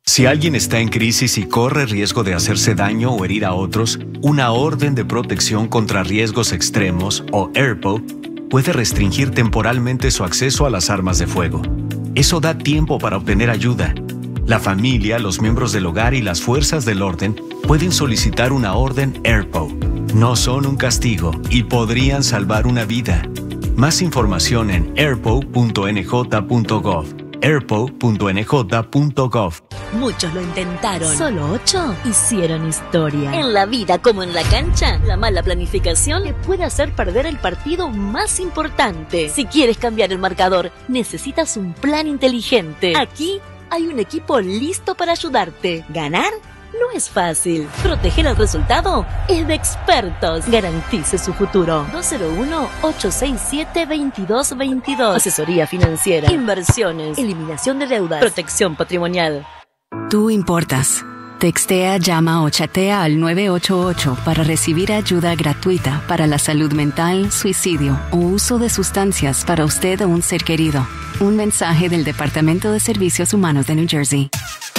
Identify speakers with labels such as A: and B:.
A: Si alguien está en crisis y corre riesgo de hacerse daño o herir a otros, una orden de protección contra riesgos extremos, o ERPO, puede restringir temporalmente su acceso a las armas de fuego. Eso da tiempo para obtener ayuda. La familia, los miembros del hogar y las fuerzas del orden pueden solicitar una orden ERPO. No son un castigo y podrían salvar una vida. Más información en erpo.nj.gov. erpo.nj.gov.
B: Muchos lo intentaron, solo 8 hicieron historia. En la vida como en la cancha, la mala planificación te puede hacer perder el partido más importante. Si quieres cambiar el marcador, necesitas un plan inteligente. Aquí hay un equipo listo para ayudarte. ¿Ganar? No es fácil. Proteger el resultado es de expertos. Garantice su futuro. 201-867-2222. Asesoría financiera. Inversiones. Eliminación de deudas. Protección patrimonial.
C: Tú importas. Textea, llama o chatea al 988 para recibir ayuda gratuita para la salud mental, suicidio o uso de sustancias para usted o un ser querido. Un mensaje del Departamento de Servicios Humanos de New Jersey.